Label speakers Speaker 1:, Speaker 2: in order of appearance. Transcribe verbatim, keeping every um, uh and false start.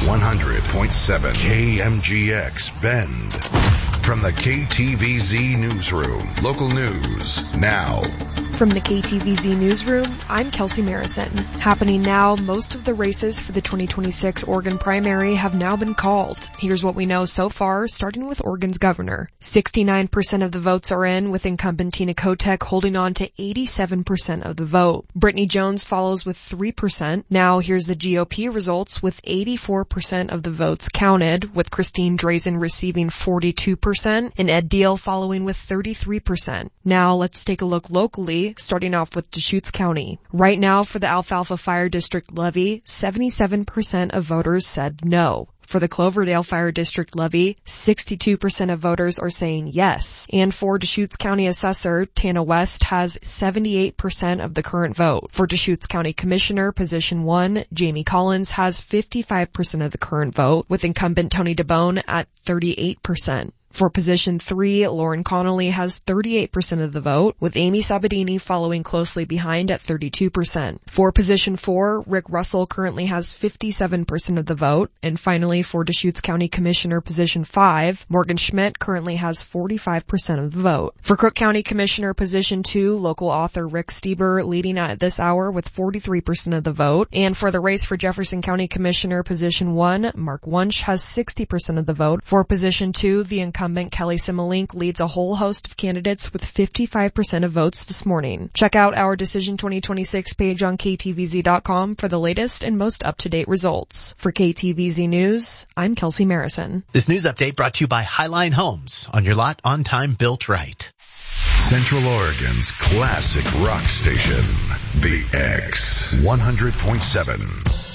Speaker 1: one hundred point seven K M G X Bend. From the K T V Z Newsroom, local news now.
Speaker 2: From the K T V Z Newsroom, I'm Kelsey Marison. Happening now, most of the races for the twenty twenty-six Oregon primary have now been called. Here's what we know so far, starting with Oregon's governor. sixty-nine percent of the votes are in, with incumbent Tina Kotek holding on to eighty-seven percent of the vote. Brittany Jones follows with three percent. Now here's the G O P results with eighty-four percent of the votes counted, with Christine Drazen receiving forty-two percent and Ed Deal following with thirty-three percent. Now let's take a look locally, starting off with Deschutes County. Right now for the Alfalfa Fire District levy, seventy-seven percent of voters said no. For the Cloverdale Fire District levy, sixty-two percent of voters are saying yes. And for Deschutes County Assessor, Tana West has seventy-eight percent of the current vote. For Deschutes County Commissioner, position one, Jamie Collins has fifty-five percent of the current vote, with incumbent Tony DeBone at thirty-eight percent. For position three, Lauren Connolly has thirty-eight percent of the vote, with Amy Sabadini following closely behind at thirty-two percent. For position four, Rick Russell currently has fifty-seven percent of the vote. And finally, for Deschutes County Commissioner position five, Morgan Schmidt currently has forty-five percent of the vote. For Crook County Commissioner position two, local author Rick Stieber leading at this hour with forty-three percent of the vote. And for the race for Jefferson County Commissioner position one, Mark Wunsch has sixty percent of the vote. For position two, the incumbent Incumbent Kelly Simmelink leads a whole host of candidates with fifty-five percent of votes this morning. Check out our Decision twenty twenty-six page on K T V Z dot com for the latest and most up-to-date results. For K T V Z News, I'm Kelsey Marison.
Speaker 3: This news update brought to you by Highline Homes. On your lot, on time, built right.
Speaker 1: Central Oregon's classic rock station, The X one hundred point seven.